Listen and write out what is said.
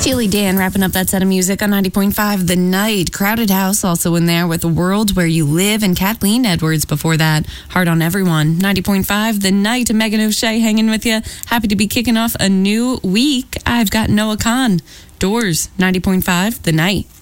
Steely Dan wrapping up that set of music on 90.5 The Night. Crowded House also in there with A World Where You Live, and Kathleen Edwards before that. Hard on Everyone. 90.5 The Night. Megan O'Shea hanging with you. Happy to be kicking off a new week. I've got Noah Khan. Doors. 90.5 The Night.